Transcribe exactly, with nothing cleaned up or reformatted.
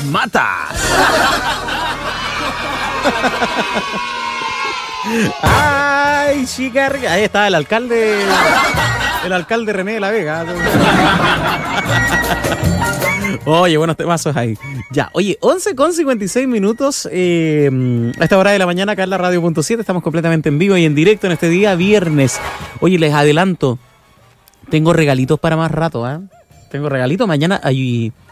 mata. Ay, chica, ahí está el alcalde, el alcalde René de la Vega. Oye, buenos temazos ahí. Ya, oye, once con cincuenta y seis minutos eh, a esta hora de la mañana acá en la radio punto siete. Estamos completamente en vivo y en directo en este día viernes. Oye, les adelanto, tengo regalitos para más rato, ¿eh? Tengo regalitos. Mañana hay